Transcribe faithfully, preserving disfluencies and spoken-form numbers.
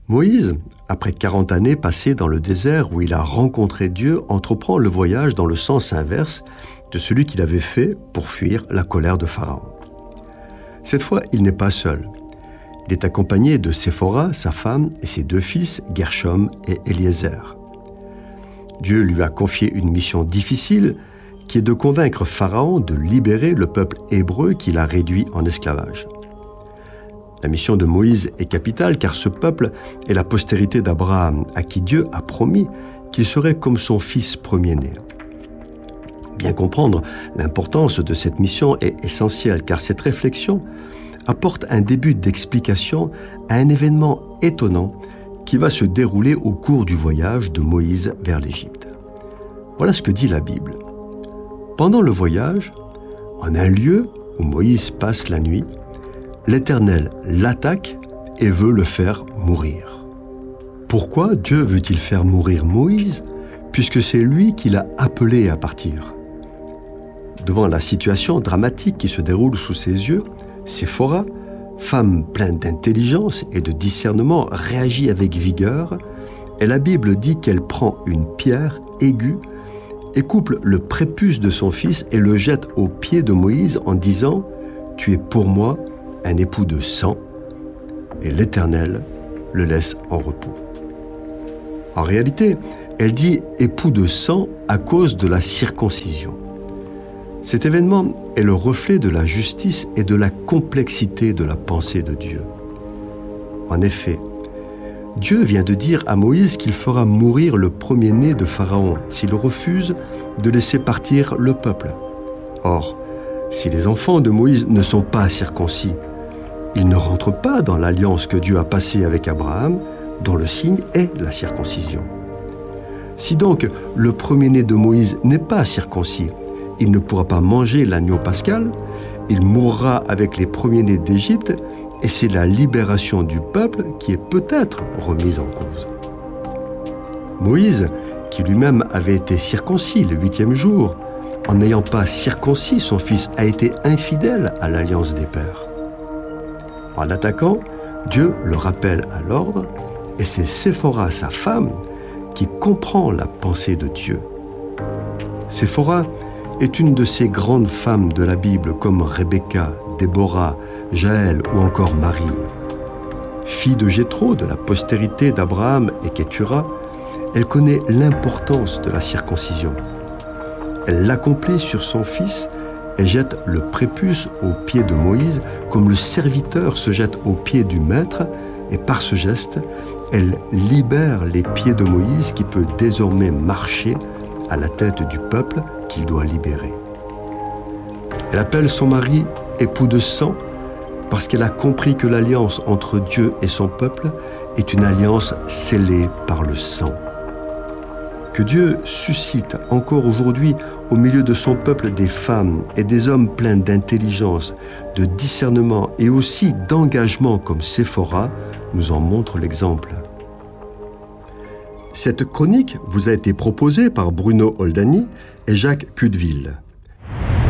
Moïse, après quarante années passées dans le désert où il a rencontré Dieu, entreprend le voyage dans le sens inverse de celui qu'il avait fait pour fuir la colère de Pharaon. Cette fois, il n'est pas seul. Il est accompagné de Séphora, sa femme, et ses deux fils, Gershom et Eliezer. Dieu lui a confié une mission difficile qui est de convaincre Pharaon de libérer le peuple hébreu qu'il a réduit en esclavage. La mission de Moïse est capitale car ce peuple est la postérité d'Abraham, à qui Dieu a promis qu'il serait comme son fils premier-né. Bien comprendre l'importance de cette mission est essentielle car cette réflexion apporte un début d'explication à un événement étonnant qui va se dérouler au cours du voyage de Moïse vers l'Égypte. Voilà ce que dit la Bible. Pendant le voyage, en un lieu où Moïse passe la nuit, l'Éternel l'attaque et veut le faire mourir. Pourquoi Dieu veut-il faire mourir Moïse, puisque c'est lui qui l'a appelé à partir? Devant la situation dramatique qui se déroule sous ses yeux, Séphora, femme pleine d'intelligence et de discernement, réagit avec vigueur, et la Bible dit qu'elle prend une pierre aiguë et coupe le prépuce de son fils et le jette aux pieds de Moïse en disant « Tu es pour moi un époux de sang, et l'Éternel le laisse en repos. » En réalité, elle dit « époux de sang » à cause de la circoncision. Cet événement est le reflet de la justice et de la complexité de la pensée de Dieu. En effet, Dieu vient de dire à Moïse qu'il fera mourir le premier-né de Pharaon s'il refuse de laisser partir le peuple. Or, si les enfants de Moïse ne sont pas circoncis, ils ne rentrent pas dans l'alliance que Dieu a passée avec Abraham, dont le signe est la circoncision. Si donc le premier-né de Moïse n'est pas circoncis, il ne pourra pas manger l'agneau pascal, il mourra avec les premiers-nés d'Égypte, et c'est la libération du peuple qui est peut-être remise en cause. Moïse, qui lui-même avait été circoncis le huitième jour, en n'ayant pas circoncis son fils, a été infidèle à l'alliance des pères. En l'attaquant, Dieu le rappelle à l'ordre, et c'est Séphora, sa femme, qui comprend la pensée de Dieu. Séphora est une de ces grandes femmes de la Bible comme Rebecca, Déborah, Jaël ou encore Marie. Fille de Jéthro, de la postérité d'Abraham et Kétura, elle connaît l'importance de la circoncision. Elle l'accomplit sur son fils et jette le prépuce aux pieds de Moïse comme le serviteur se jette aux pieds du maître, et par ce geste, elle libère les pieds de Moïse qui peut désormais marcher à la tête du peuple qu'il doit libérer. Elle appelle son mari époux de sang parce qu'elle a compris que l'alliance entre Dieu et son peuple est une alliance scellée par le sang. Que Dieu suscite encore aujourd'hui au milieu de son peuple des femmes et des hommes pleins d'intelligence, de discernement et aussi d'engagement comme Séphora nous en montre l'exemple. Cette chronique vous a été proposée par Bruno Oldani et Jacques Cudeville.